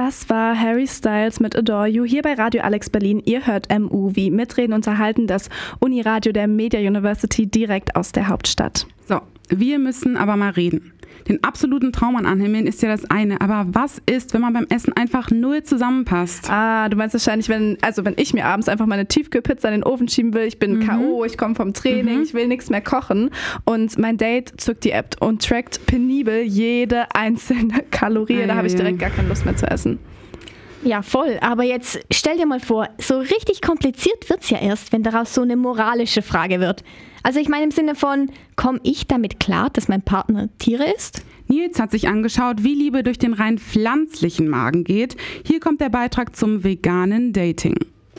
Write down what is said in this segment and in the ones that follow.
Das war Harry Styles mit Adore You hier bei Radio Alex Berlin. Ihr hört MU wie Mitreden unterhalten, das Uniradio der Media University direkt aus der Hauptstadt. So, wir müssen aber mal reden. Den absoluten Traum an Anhimmeln ist ja das eine, aber was ist, wenn man beim Essen einfach null zusammenpasst? Du meinst wahrscheinlich, wenn ich mir abends einfach meine Tiefkühlpizza in den Ofen schieben will, ich bin K.O., ich komme vom Training, ich will nichts mehr kochen und mein Date zückt die App und trackt penibel jede einzelne Kalorie, da habe ich direkt gar keine Lust mehr zu essen. Ja, voll. Aber jetzt stell dir mal vor, so richtig kompliziert wird's ja erst, wenn daraus so eine moralische Frage wird. Also ich meine im Sinne von, komme ich damit klar, dass mein Partner Tiere isst? Nils hat sich angeschaut, wie Liebe durch den rein pflanzlichen Magen geht. Hier kommt der Beitrag zum veganen Dating.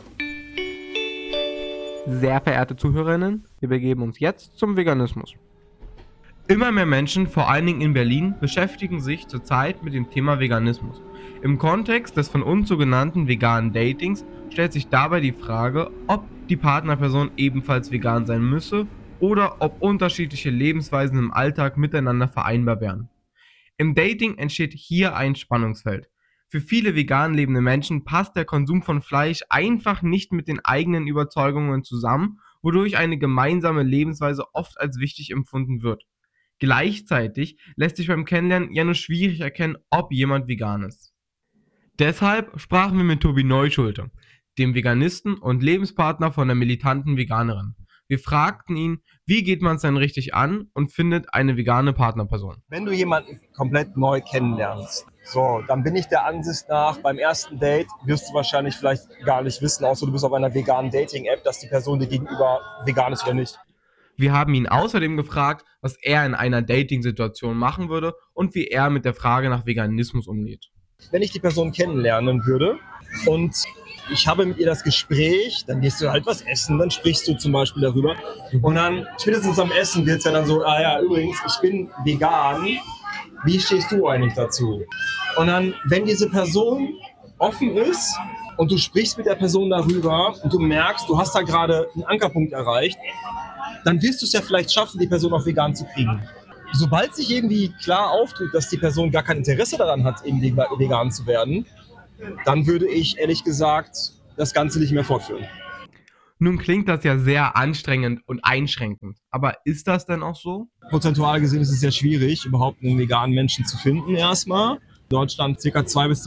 Sehr verehrte Zuhörerinnen, wir begeben uns jetzt zum Veganismus. Immer mehr Menschen, vor allen Dingen in Berlin, beschäftigen sich zurzeit mit dem Thema Veganismus. Im Kontext des von uns sogenannten veganen Datings stellt sich dabei die Frage, ob die Partnerperson ebenfalls vegan sein müsse oder ob unterschiedliche Lebensweisen im Alltag miteinander vereinbar wären. Im Dating entsteht hier ein Spannungsfeld. Für viele vegan lebende Menschen passt der Konsum von Fleisch einfach nicht mit den eigenen Überzeugungen zusammen, wodurch eine gemeinsame Lebensweise oft als wichtig empfunden wird. Gleichzeitig lässt sich beim Kennenlernen ja nur schwierig erkennen, ob jemand vegan ist. Deshalb sprachen wir mit Tobi Neuschulte, dem Veganisten und Lebenspartner von der militanten Veganerin. Wir fragten ihn, wie geht man es denn richtig an und findet eine vegane Partnerperson? Wenn du jemanden komplett neu kennenlernst, so, dann bin ich der Ansicht nach, beim ersten Date wirst du wahrscheinlich vielleicht gar nicht wissen, außer du bist auf einer veganen Dating-App, dass die Person dir gegenüber vegan ist oder nicht. Wir haben ihn außerdem gefragt, was er in einer Dating-Situation machen würde und wie er mit der Frage nach Veganismus umgeht. Wenn ich die Person kennenlernen würde und ich habe mit ihr das Gespräch, dann gehst du halt was essen, dann sprichst du zum Beispiel darüber und dann spätestens am Essen wird es ja dann so, übrigens, ich bin vegan, wie stehst du eigentlich dazu? Und dann, wenn diese Person offen ist und du sprichst mit der Person darüber und du merkst, du hast da gerade einen Ankerpunkt erreicht, dann wirst du es ja vielleicht schaffen, die Person auch vegan zu kriegen. Sobald sich irgendwie klar auftut, dass die Person gar kein Interesse daran hat, irgendwie vegan zu werden, dann würde ich ehrlich gesagt das Ganze nicht mehr fortführen. Nun klingt das ja sehr anstrengend und einschränkend, aber ist das denn auch so? Prozentual gesehen ist es sehr schwierig, überhaupt einen veganen Menschen zu finden erstmal. In Deutschland ca.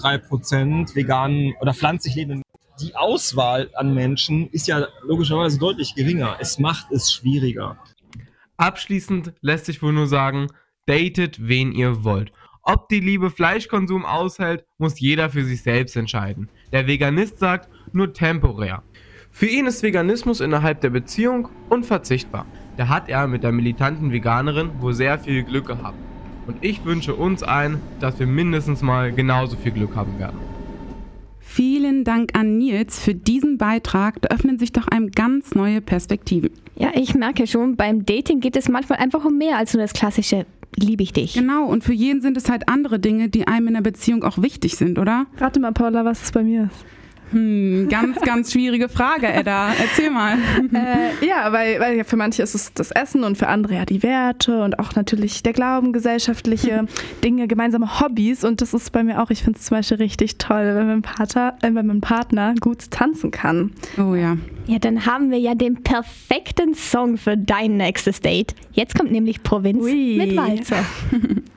2-3% veganen oder pflanzlich lebenden. Die Auswahl an Menschen ist ja logischerweise deutlich geringer. Es macht es schwieriger. Abschließend lässt sich wohl nur sagen, datet, wen ihr wollt. Ob die Liebe Fleischkonsum aushält, muss jeder für sich selbst entscheiden. Der Veganist sagt, nur temporär. Für ihn ist Veganismus innerhalb der Beziehung unverzichtbar. Da hat er mit der militanten Veganerin wohl sehr viel Glück gehabt. Und ich wünsche uns allen, dass wir mindestens mal genauso viel Glück haben werden. Vielen Dank an Nils für diesen Beitrag. Da öffnen sich doch einem ganz neue Perspektiven. Ja, ich merke schon, beim Dating geht es manchmal einfach um mehr als nur das klassische liebe ich dich. Genau, und für jeden sind es halt andere Dinge, die einem in der Beziehung auch wichtig sind, oder? Rate mal, Paula, was es bei mir ist. Ganz schwierige Frage, Edda. Erzähl mal. Weil ja für manche ist es das Essen und für andere ja die Werte und auch natürlich der Glauben, gesellschaftliche Dinge, gemeinsame Hobbys. Und das ist bei mir auch, ich finde es zum Beispiel richtig toll, wenn mein Partner gut tanzen kann. Oh ja. Ja, dann haben wir ja den perfekten Song für dein nächstes Date. Jetzt kommt nämlich Provinz mit Walzer.